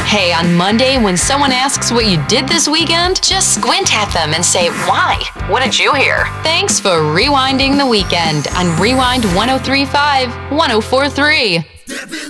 Hey, on Monday, when someone asks what you did this weekend, just squint at them and say, why? What did you hear? Thanks for rewinding the weekend on Rewind 1035 1043.